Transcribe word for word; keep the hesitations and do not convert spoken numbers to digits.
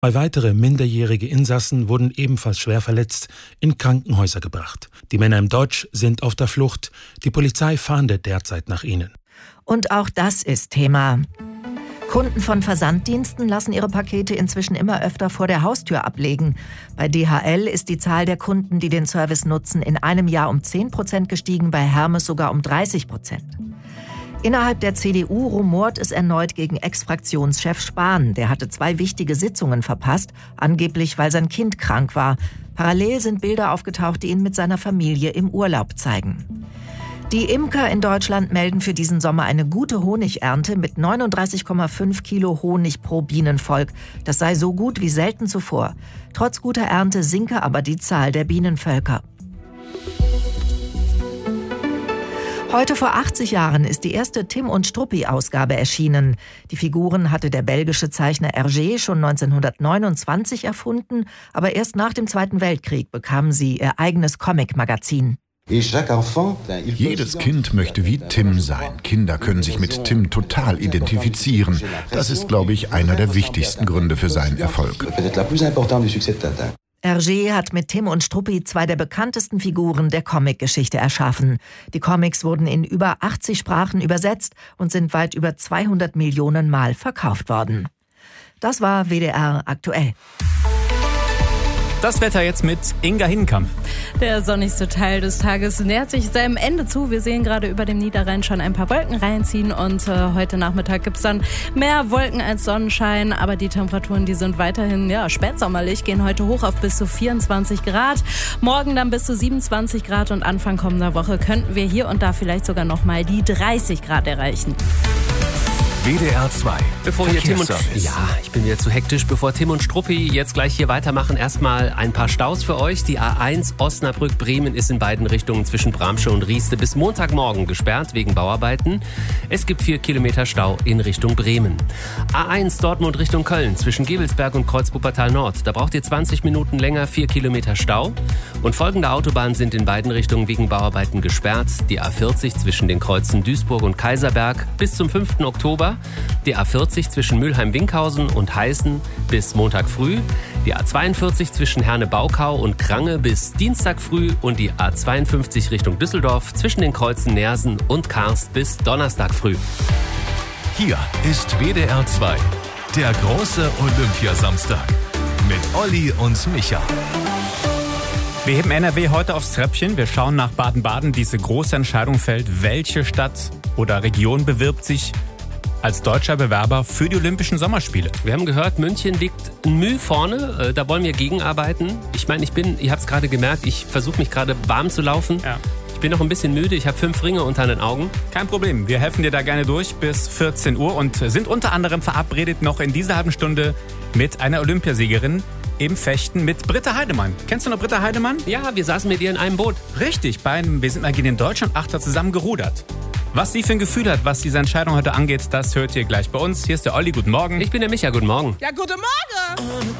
Zwei weitere minderjährige Insassen wurden ebenfalls schwer verletzt in Krankenhäuser gebracht. Die Männer im Dodge sind auf der Flucht. Die Polizei fahndet derzeit nach ihnen. Und auch das ist Thema. Kunden von Versanddiensten lassen ihre Pakete inzwischen immer öfter vor der Haustür ablegen. Bei D H L ist die Zahl der Kunden, die den Service nutzen, in einem Jahr um zehn Prozent gestiegen, bei Hermes sogar um dreißig Prozent. Innerhalb der C D U rumort es erneut gegen Ex-Fraktionschef Spahn. Der hatte zwei wichtige Sitzungen verpasst, angeblich weil sein Kind krank war. Parallel sind Bilder aufgetaucht, die ihn mit seiner Familie im Urlaub zeigen. Die Imker in Deutschland melden für diesen Sommer eine gute Honigernte mit neununddreißig Komma fünf Kilo Honig pro Bienenvolk. Das sei so gut wie selten zuvor. Trotz guter Ernte sinke aber die Zahl der Bienenvölker. Heute vor achtzig Jahren ist die erste Tim und Struppi-Ausgabe erschienen. Die Figuren hatte der belgische Zeichner Hergé schon neunzehnhundertneunundzwanzig erfunden, aber erst nach dem Zweiten Weltkrieg bekamen sie ihr eigenes Comic-Magazin. Jedes Kind möchte wie Tim sein. Kinder können sich mit Tim total identifizieren. Das ist, glaube ich, einer der wichtigsten Gründe für seinen Erfolg. Hergé hat mit Tim und Struppi zwei der bekanntesten Figuren der Comicgeschichte erschaffen. Die Comics wurden in über achtzig Sprachen übersetzt und sind weit über zweihundert Millionen Mal verkauft worden. Das war W D R aktuell. Das Wetter jetzt mit Inga Hinkamp. Der sonnigste Teil des Tages nähert sich seinem Ende zu. Wir sehen gerade über dem Niederrhein schon ein paar Wolken reinziehen und äh, heute Nachmittag gibt es dann mehr Wolken als Sonnenschein. Aber die Temperaturen, die sind weiterhin ja, spätsommerlich, gehen heute hoch auf bis zu vierundzwanzig Grad. Morgen dann bis zu siebenundzwanzig Grad und Anfang kommender Woche könnten wir hier und da vielleicht sogar noch mal die dreißig Grad erreichen. W D R zwei. Bevor hier Tim und Ja, ich bin wieder zu hektisch. Bevor Tim und Struppi jetzt gleich hier weitermachen, erstmal ein paar Staus für euch. Die A eins Osnabrück-Bremen ist in beiden Richtungen zwischen Bramsche und Rieste bis Montagmorgen gesperrt wegen Bauarbeiten. Es gibt vier Kilometer Stau in Richtung Bremen. A eins Dortmund Richtung Köln zwischen Gevelsberg und Kreuz-Wuppertal Nord. Da braucht ihr zwanzig Minuten länger, vier Kilometer Stau. Und folgende Autobahnen sind in beiden Richtungen wegen Bauarbeiten gesperrt. Die A vierzig zwischen den Kreuzen Duisburg und Kaiserberg bis zum fünften Oktober. Die A vierzig zwischen Mülheim-Winkhausen und Heißen bis Montag früh. Die A zweiundvierzig zwischen Herne-Baukau und Krange bis Dienstag früh. Und die A zweiundfünfzig Richtung Düsseldorf zwischen den Kreuzen Nersen und Karst bis Donnerstag früh. Hier ist W D R zwei, der große Olympiasamstag mit Olli und Micha. Wir heben N R W heute aufs Treppchen. Wir schauen nach Baden-Baden. Diese große Entscheidung fällt, welche Stadt oder Region bewirbt sich als deutscher Bewerber für die Olympischen Sommerspiele. Wir haben gehört, München liegt ein Mühe vorne. Da wollen wir gegenarbeiten. Ich meine, ich bin, ihr habt es gerade gemerkt, ich versuche mich gerade warm zu laufen. Ja. Ich bin noch ein bisschen müde. Ich habe fünf Ringe unter den Augen. Kein Problem. Wir helfen dir da gerne durch bis vierzehn Uhr und sind unter anderem verabredet noch in dieser halben Stunde mit einer Olympiasiegerin im Fechten mit Britta Heidemann. Kennst du noch Britta Heidemann? Ja, wir saßen mit ihr in einem Boot. Richtig, beim, wir sind mal gegen den Deutschlandachter zusammen gerudert. Was sie für ein Gefühl hat, was diese Entscheidung heute angeht, das hört ihr gleich bei uns. Hier ist der Olli, guten Morgen. Ich bin der Micha, guten Morgen. Ja, guten Morgen.